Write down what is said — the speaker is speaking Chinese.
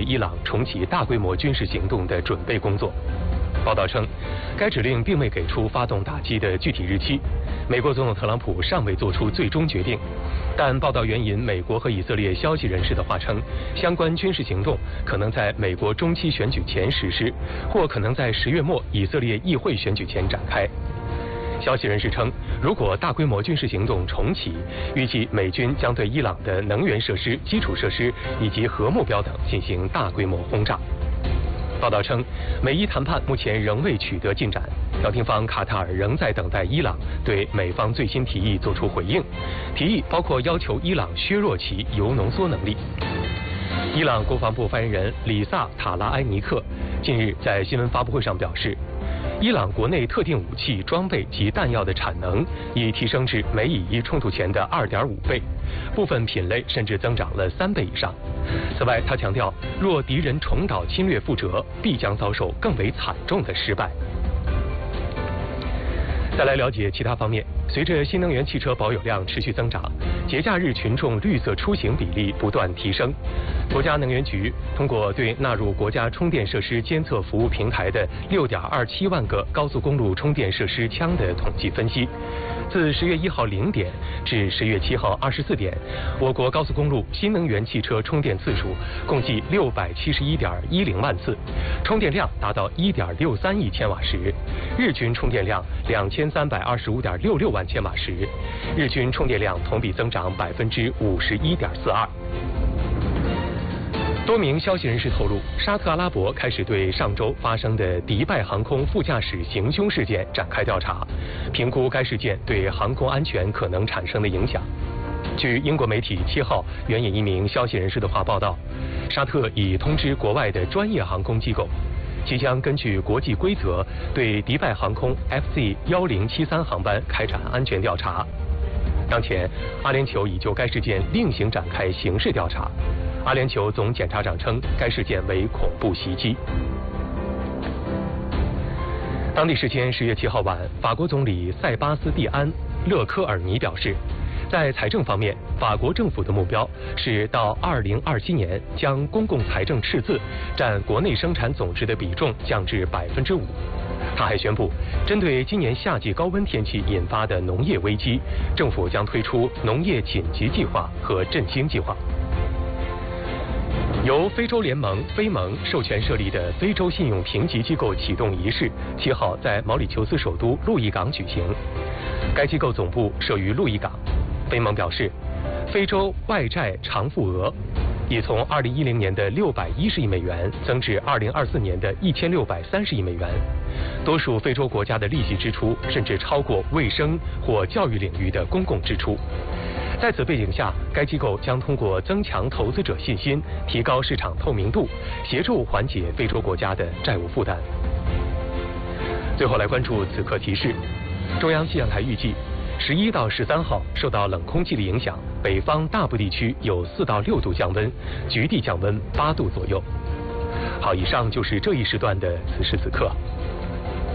伊朗重启大规模军事行动的准备工作。报道称，该指令并未给出发动打击的具体日期，美国总统特朗普尚未做出最终决定。但报道援引美国和以色列消息人士的话称，相关军事行动可能在美国中期选举前实施，或可能在10月末以色列议会选举前展开。消息人士称，如果大规模军事行动重启，预计美军将对伊朗的能源设施、基础设施以及核目标等进行大规模轰炸。报道称，美伊谈判目前仍未取得进展，调停方卡塔尔仍在等待伊朗对美方最新提议作出回应，提议包括要求伊朗削弱其铀浓缩能力。伊朗国防部发言人里萨塔拉埃尼克近日在新闻发布会上表示，伊朗国内特定武器装备及弹药的产能已提升至美以伊冲突前的2.5倍，部分品类甚至增长了3倍以上。此外，他强调，若敌人重蹈侵略覆辙，必将遭受更为惨重的失败。再来了解其他方面，随着新能源汽车保有量持续增长，节假日群众绿色出行比例不断提升。国家能源局通过对纳入国家充电设施监测服务平台的6.27万个高速公路充电设施枪的统计分析，自10月1号0点至10月7号24点，我国高速公路新能源汽车充电次数共计671.10万次，充电量达到1.63亿千瓦时，日均充电量2325.66万千瓦时，日均充电量同比增长51.42%。多名消息人士透露，沙特阿拉伯开始对上周发生的迪拜航空副驾驶行凶事件展开调查，评估该事件对航空安全可能产生的影响。据英国媒体7号援引一名消息人士的话报道，沙特已通知国外的专业航空机构，即将根据国际规则对迪拜航空 FZ1073航班开展安全调查。当前，阿联酋已就该事件另行展开刑事调查。阿联酋总检察长称，该事件为恐怖袭击。当地时间10月7号晚，法国总理塞巴斯蒂安·勒科尔尼表示，在财政方面，法国政府的目标是到2027年将公共财政赤字占国内生产总值的比重降至5%。他还宣布，针对今年夏季高温天气引发的农业危机，政府将推出农业紧急计划和振兴计划。由非洲联盟非盟授权设立的非洲信用评级机构启动仪式7号在毛里求斯首都路易港举行。该机构总部设于路易港。非盟表示，非洲外债偿付额已从2010年的610亿美元增至2024年的1630亿美元。多数非洲国家的利息支出甚至超过卫生或教育领域的公共支出。在此背景下，该机构将通过增强投资者信心、提高市场透明度，协助缓解非洲国家的债务负担。最后来关注此刻提示：中央气象台预计，11到13号受到冷空气的影响，北方大部地区有4到6度降温，局地降温8度左右。好，以上就是这一时段的此时此刻。